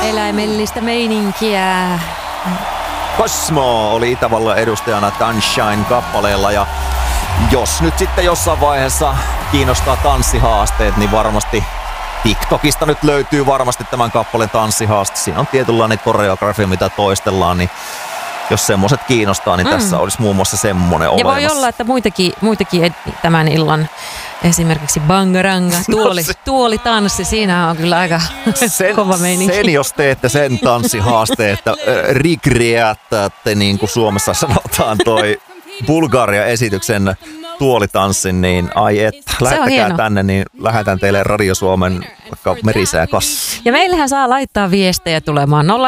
eläimellistä meininkiä. Cosmo oli Itävallan edustajana Sunshine-kappaleella ja jos nyt sitten jossain vaiheessa kiinnostaa tanssihaasteet, niin varmasti TikTokista nyt löytyy varmasti tämän kappaleen tanssihaaste. Siinä on tietynlainen koreografia, mitä toistellaan, niin jos semmoiset kiinnostaa, niin tässä olisi muun muassa semmoinen olemassa. Ja voi olla, että muitakin tämän illan, esimerkiksi bangaranga, tuolitanssi, siinä on kyllä aika kova meininki. Sen jos teette sen tanssihaasteen, että recreattaatte, niin kuin Suomessa sanotaan, toi Bulgaria-esityksen tuolitanssin, niin ai että, lähettäkää tänne, niin lähetän teille Radio Suomen vaikka merisääkassi. Ja meillähän saa laittaa viestejä tulemaan. 0401455666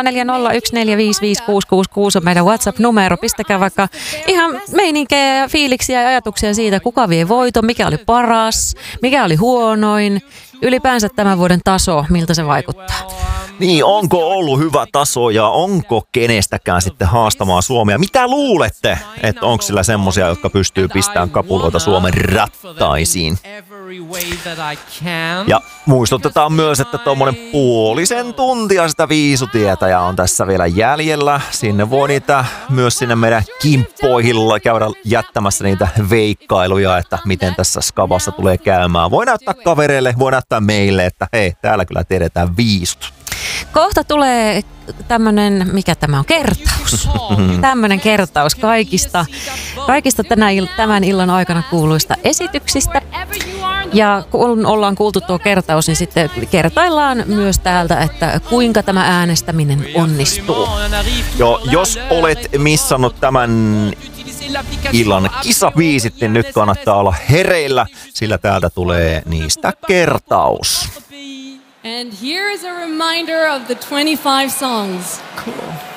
on meidän WhatsApp-numero. Pistäkää vaikka ihan meininkejä ja fiiliksiä ja ajatuksia siitä, kuka vie voiton, mikä oli paras, mikä oli huonoin. Ylipäänsä tämän vuoden taso, miltä se vaikuttaa. Niin, onko ollut hyvä taso ja onko kenestäkään sitten haastamaan Suomea? Mitä luulette, että onko sillä semmosia, jotka pystyy pistämään kapuloita Suomen rattaisiin? Ja muistutetaan myös, että tuommoinen puolisen tuntia sitä viisutietä ja on tässä vielä jäljellä. Sinne voi niitä myös sinne meidän kimppoihilla käydä jättämässä niitä veikkailuja, että miten tässä skavassa tulee käymään. Voi näyttää kavereille, voi näyttää meille, että hei, täällä kyllä tiedetään viisut. Kohta tulee tämmönen, mikä tämä on, kertaus. Tämmönen kertaus kaikista tämän illan aikana kuuluista esityksistä. Ja kun ollaan kuultu tuo kertaus, niin sitten kertaillaan myös täältä, että kuinka tämä äänestäminen onnistuu. Joo, jos olet missannut tämän illan kisabiisit, niin nyt kannattaa olla hereillä, sillä täältä tulee niistä kertaus. And here is a reminder of the 25 songs. Cool.